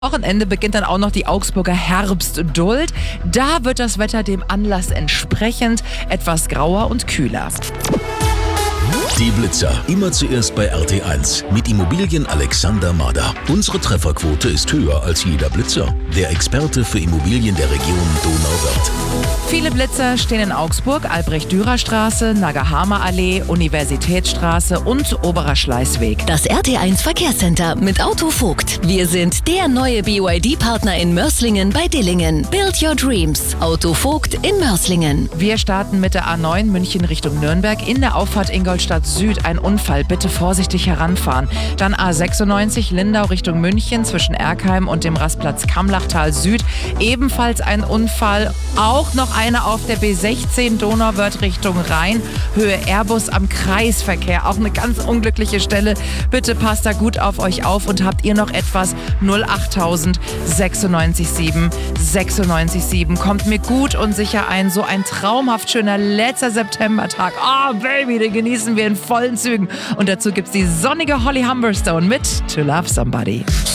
Wochenende beginnt dann auch noch die Augsburger Herbstduld. Da wird das Wetter dem Anlass entsprechend etwas grauer und kühler. Die Blitzer. Immer zuerst bei RT1 mit Immobilien Alexander Mader. Unsere Trefferquote ist höher als jeder Blitzer. Der Experte für Immobilien der Region Donauwörth. Viele Blitzer stehen in Augsburg, Albrecht-Dürer-Straße, Nagahama-Allee, Universitätsstraße und Oberer Schleißweg. Das RT1 Verkehrscenter mit Auto Vogt. Wir sind der neue BYD-Partner in Mörslingen bei Dillingen. Build your dreams. Auto Vogt in Mörslingen. Wir starten mit der A9 München Richtung Nürnberg. In der Auffahrt Ingolstadt Süd ein Unfall. Bitte vorsichtig heranfahren. Dann A96 Lindau Richtung München zwischen Erkheim und dem Rastplatz Kamlachtal Süd. Ebenfalls ein Unfall. Auch noch einer auf der B16 Donauwörth Richtung Rhein. Höhe Airbus am Kreisverkehr. Auch eine ganz unglückliche Stelle. Bitte passt da gut auf euch auf und habt ihr noch etwas 08000 967 967. Kommt mir gut und sicher ein. So ein traumhaft schöner letzter Septembertag. Oh Baby, den genießen wir in vollen Zügen. Und dazu gibt's die sonnige Holly Humberstone mit To Love Somebody.